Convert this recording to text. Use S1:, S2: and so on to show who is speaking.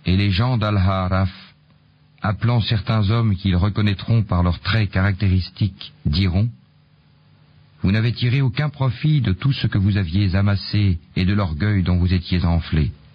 S1: Et les gens d'Al-Ha'raf, appelant certains hommes qu'ils reconnaîtront par leurs traits caractéristiques, diront: Vous n'avez tiré aucun profit de tout ce que vous aviez amassé et de l'orgueil dont vous étiez enflés.